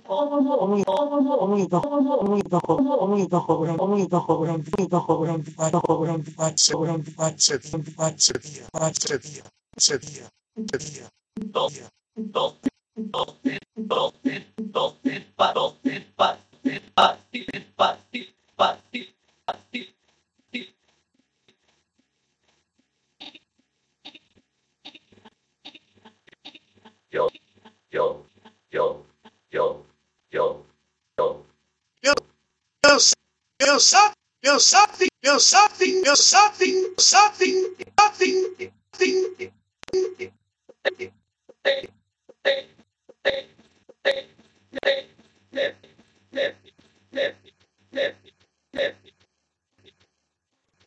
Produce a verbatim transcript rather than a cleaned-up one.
Yo, yo, yo, yo, yo, yo. Yo, yo, yo, something, yo, something, yo, something, yo, something, something, something, something.